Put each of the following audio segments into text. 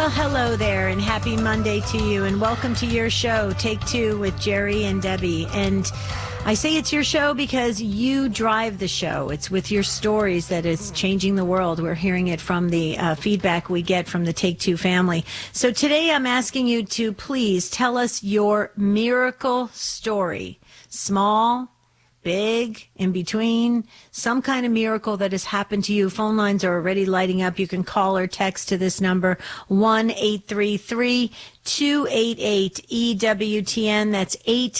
Hello there, and happy Monday to you, and welcome to your show, Take Two with Jerry and Debbie. And I say it's your show because you drive the show. It's with your stories that is changing the world. We're hearing it from the feedback we get from the Take Two family. So today I'm asking you to please tell us your miracle story. Small, big, in between, some kind of miracle that has happened to you. Phone lines are already lighting up. You can call or text to this number, 1-833-288-EWTN. That's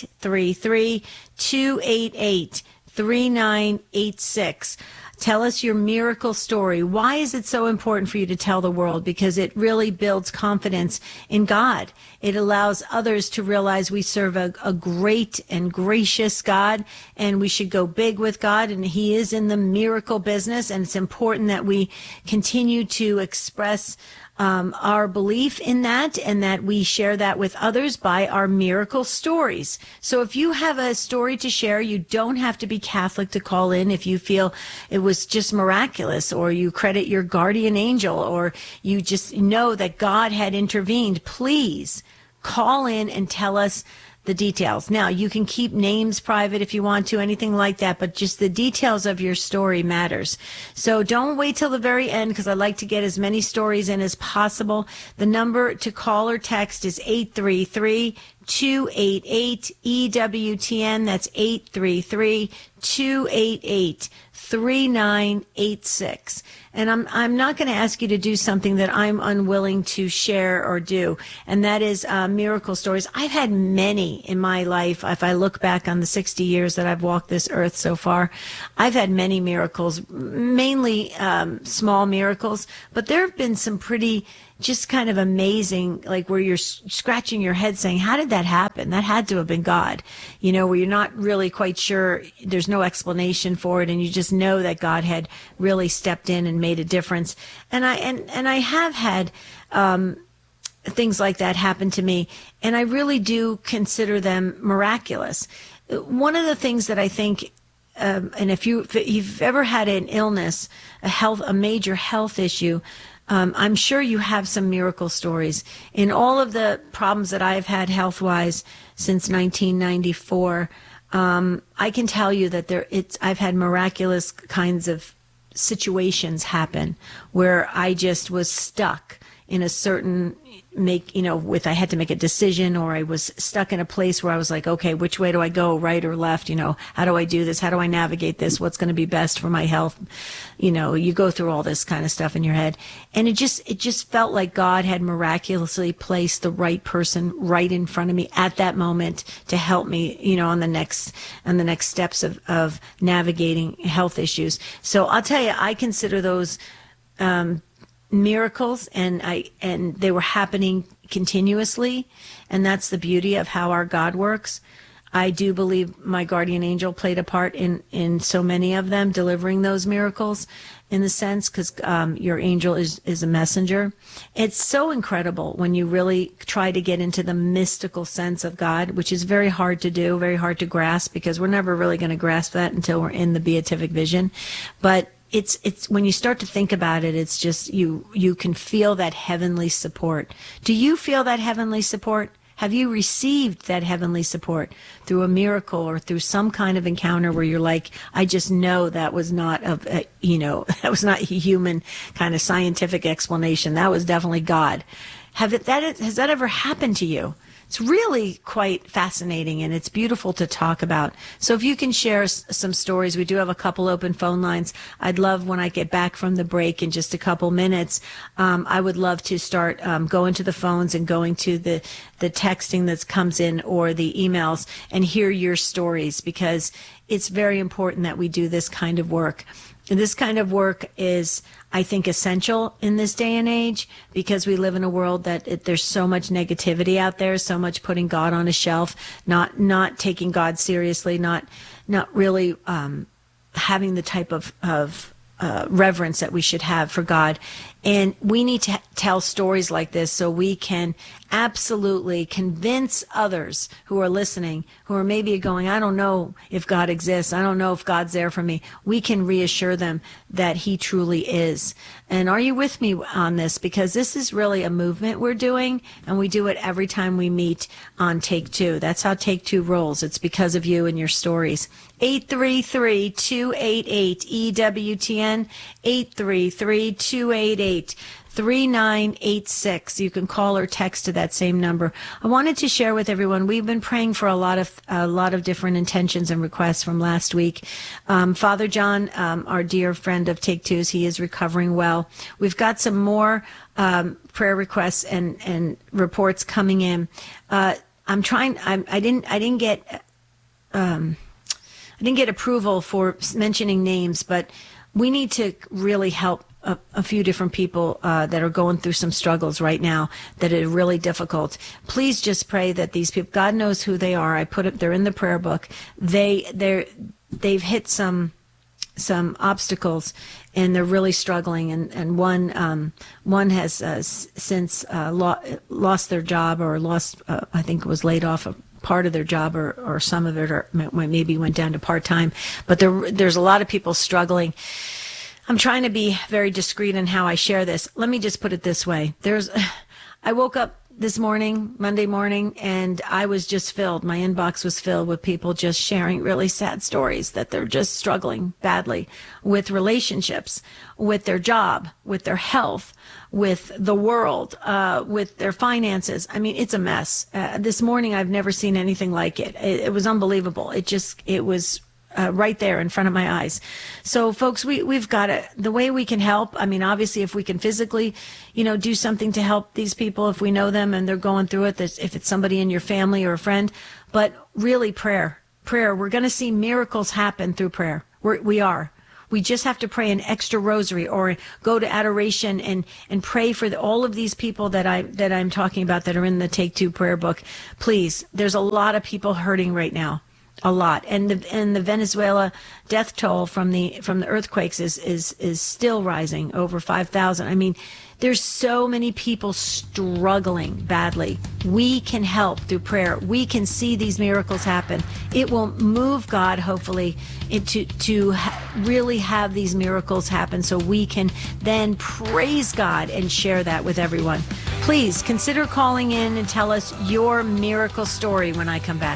833-288-3986. Tell us your miracle story. Why is it so important for you to tell the world? Because it really builds confidence in God. It allows others to realize we serve a great and gracious God, and we should go big with God, and He is in the miracle business, and it's important that we continue to express our belief in that, and that we share that with others by our miracle stories. So if you have a story to share, you don't have to be Catholic to call in. If you feel it was just miraculous, or you credit your guardian angel, or you just know that God had intervened, please call in and tell us the details. Now, you can keep names private if you want to, anything like that, but just the details of your story matters. So don't wait till the very end, because I like to get as many stories in as possible. The number to call or text is 833-288-EWTN. That's 833-288-3986. And I'm not going to ask you to do something that I'm unwilling to share or do, and that is miracle stories. I've had many in my life. If I look back on the 60 years that I've walked this earth so far, I've had many miracles, mainly small miracles, but there have been some pretty just kind of amazing, like where you're scratching your head saying, how did that happen? That had to have been God, you know, where you're not really quite sure, there's no explanation for it, and you just know that God had really stepped in and made a difference. And I have had things like that happen to me, and I really do consider them miraculous. One of the things that I think, and if you've ever had an illness, a major health issue, I'm sure you have some miracle stories. In all of the problems that I've had health-wise since 1994, I can tell you that I've had miraculous kinds of situations happen where I just was stuck in a certain I had to make a decision, or I was stuck in a place where I was like, okay, which way do I go, right or left? How do I do this? How do I navigate this? What's going to be best for my health? You go through all this kind of stuff in your head. And it just felt like God had miraculously placed the right person right in front of me at that moment to help me, on the next steps of navigating health issues. So I'll tell you, I consider those, miracles, and they were happening continuously, and that's the beauty of how our God works. I do believe my guardian angel played a part in so many of them, delivering those miracles, in the sense, because your angel is a messenger. It's so incredible when you really try to get into the mystical sense of God, which is very hard to do, very hard to grasp, because we're never really going to grasp that until we're in the beatific vision. But it's when you start to think about it, it's just you can feel that heavenly support. Do you feel that heavenly support? Have you received that heavenly support through a miracle or through some kind of encounter where you're like, I just know that was not that was not a human kind of scientific explanation. That was definitely God. Has that ever happened to you? It's really quite fascinating, and it's beautiful to talk about. So if you can share some stories, we do have a couple open phone lines. I'd love, when I get back from the break in just a couple minutes, I would love to start going to the phones and going to the texting that comes in or the emails and hear your stories, because it's very important that we do this kind of work. This kind of work is, I think, essential in this day and age, because we live in a world that there's so much negativity out there, so much putting God on a shelf, not taking God seriously, not really having the type of reverence that we should have for God. And we need to tell stories like this so we can absolutely convince others who are listening, who are maybe going, I don't know if God exists. I don't know if God's there for me. We can reassure them that he truly is. And are you with me on this? Because this is really a movement we're doing, and we do it every time we meet on Take Two. That's how Take Two rolls. It's because of you and your stories. 833-288-EWTN, 833-288-3986. You can call or text to that same number. I wanted to share with everyone, we've been praying for a lot of different intentions and requests from last week. Father John, our dear friend of Take Two's, he is recovering well. We've got some more prayer requests and reports coming in. I didn't get approval for mentioning names, but we need to really help a few different people that are going through some struggles right now that are really difficult. Please just pray that these people, God knows who they are. I put it, they're in the prayer book. They've hit some obstacles and they're really struggling. And one has since lost their job, or lost, I think it was laid off part of their job, or some of it, or maybe went down to part-time. But there's a lot of people struggling. I'm trying to be very discreet in how I share this. Let me just put it this way. I woke up this morning, Monday morning, and I was just filled. My inbox was filled with people just sharing really sad stories that they're just struggling badly with relationships, with their job, with their health, with the world, with their finances. I mean, it's a mess. This morning, I've never seen anything like it. It was unbelievable. It was right there in front of my eyes. So folks, we've got to, the way we can help. I mean, obviously if we can physically, do something to help these people, if we know them and they're going through it, if it's somebody in your family or a friend, but really prayer, we're going to see miracles happen through prayer. We just have to pray an extra rosary or go to adoration and pray for all of these people that I'm talking about that are in the Take Two prayer book. Please, there's a lot of people hurting right now. A lot. And the Venezuela death toll from the earthquakes is still rising, over 5,000. I mean, there's so many people struggling badly. We can help through prayer. We can see these miracles happen. It will move God, hopefully, to really have these miracles happen so we can then praise God and share that with everyone. Please consider calling in and tell us your miracle story when I come back.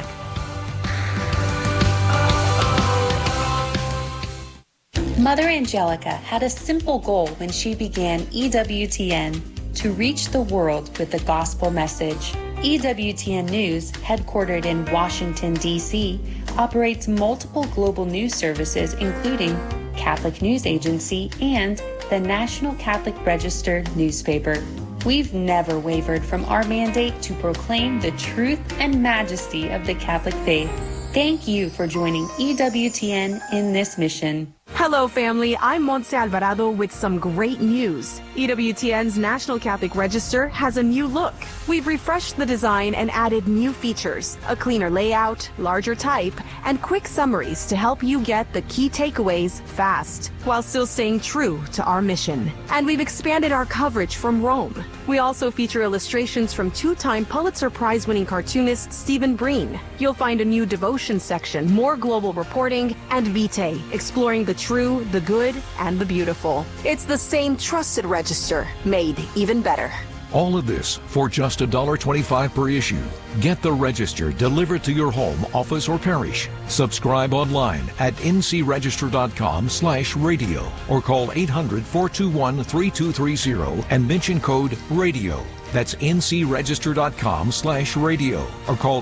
Mother Angelica had a simple goal when she began EWTN: to reach the world with the gospel message. EWTN News, headquartered in Washington, D.C., operates multiple global news services, including Catholic News Agency and the National Catholic Register newspaper. We've never wavered from our mandate to proclaim the truth and majesty of the Catholic faith. Thank you for joining EWTN in this mission. Hello, family. I'm Montse Alvarado with some great news. EWTN's National Catholic Register has a new look. We've refreshed the design and added new features, a cleaner layout, larger type, and quick summaries to help you get the key takeaways fast, while still staying true to our mission. And we've expanded our coverage from Rome. We also feature illustrations from two-time Pulitzer Prize-winning cartoonist Stephen Breen. You'll find a new devotion section, more global reporting, and Vitae, exploring the true, the good, and the beautiful. It's the same trusted register, made even better. All of this for just $1.25 per issue. Get the Register delivered to your home, office, or parish. Subscribe online at ncregister.com/radio or call 800-421-3230 and mention code RADIO. That's ncregister.com/radio or call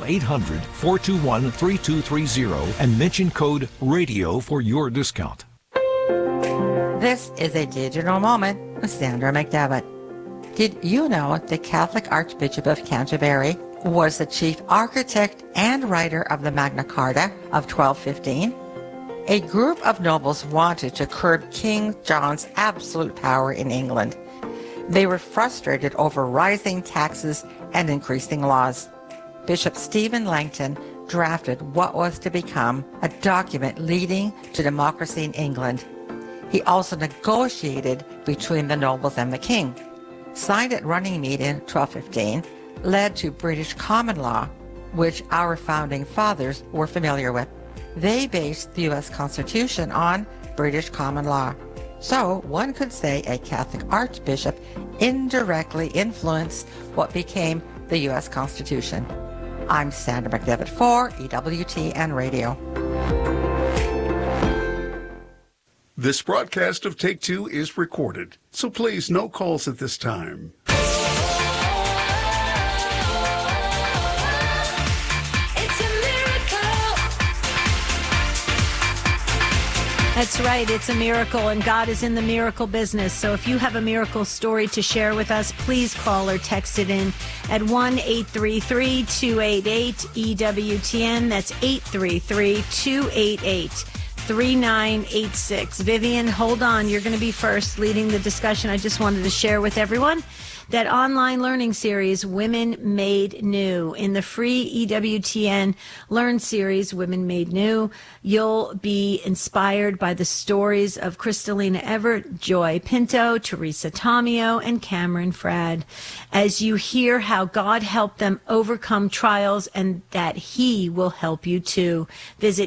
800-421-3230 and mention code RADIO for your discount. This is a digital moment with Sandra McDevitt. Did you know the Catholic Archbishop of Canterbury was the chief architect and writer of the Magna Carta of 1215? A group of nobles wanted to curb King John's absolute power in England. They were frustrated over rising taxes and increasing laws. Bishop Stephen Langton drafted what was to become a document leading to democracy in England. He also negotiated between the nobles and the king. Signed at Runnymede in 1215, led to British common law, which our founding fathers were familiar with. They based the U.S. Constitution on British common law. So one could say a Catholic archbishop indirectly influenced what became the U.S. Constitution. I'm Sandra McDevitt for EWTN Radio. This broadcast of Take Two is recorded, so please no calls at this time. That's right. It's a miracle, and God is in the miracle business. So if you have a miracle story to share with us, please call or text it in at 1-833-288-EWTN. That's 833-288-3986. Vivian, hold on. You're going to be first leading the discussion. I just wanted to share with everyone that online learning series, Women Made New. In the free EWTN Learn series, Women Made New, you'll be inspired by the stories of Kristalina Everett, Joy Pinto, Teresa Tomeo, and Cameron Frad, as you hear how God helped them overcome trials and that He will help you too. Visit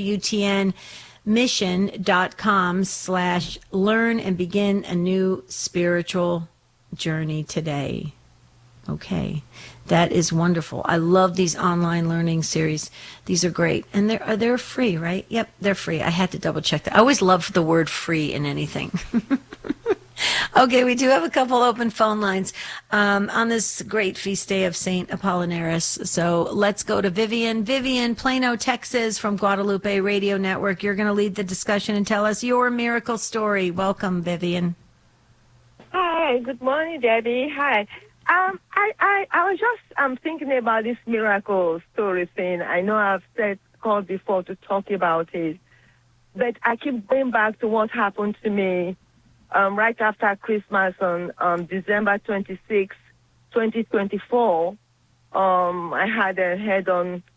EWTNmission.com/learn and begin a new spiritual journey today. Okay, that is wonderful. I love these online learning series. These are great, and they're free, right? Yep, they're free. I had to double check that. I always love the word free in anything. Okay, we do have a couple open phone lines on this great feast day of Saint Apollinaris. So let's go to Vivian. Vivian, Plano, Texas, from Guadalupe Radio Network. You're going to lead the discussion and tell us your miracle story. Welcome, Vivian. Hi, good morning, Debbie. Hi. I was just thinking about this miracle story thing. I know I've called before to talk about it, but I keep going back to what happened to me right after Christmas on December 26, 2024. I had a head-on